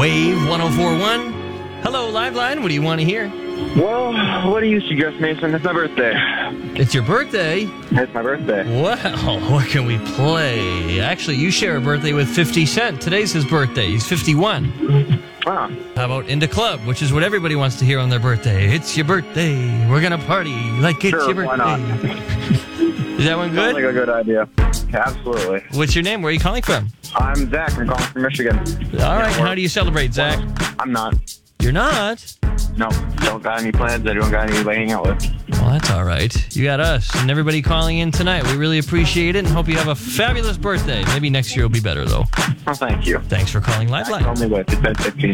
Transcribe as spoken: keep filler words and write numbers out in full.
Wave one oh four point one. Hello, Liveline. What do you want to hear? Well, what do you suggest, Mason? It's my birthday. It's your birthday? It's my birthday. Well, what can we play? Actually, you share a birthday with fifty Cent. Today's his birthday. He's fifty-one. Wow. How about Into Club, which is what everybody wants to hear on their birthday? It's your birthday. We're going to party like it's Sure, your birthday. why not? Is that one good? Sounds like a good idea. Absolutely. What's your name? Where are you calling from? I'm Zach. I'm calling from Michigan. All right. How do you celebrate, Zach? I'm not. You're not? No, don't got any plans. I don't got anybody to hang out with. Well, that's all right. You got us and everybody calling in tonight. We really appreciate it and hope you have a fabulous birthday. Maybe next year will be better, though. Oh, thank you. Thanks for calling Liveline. Only with it's been fifteen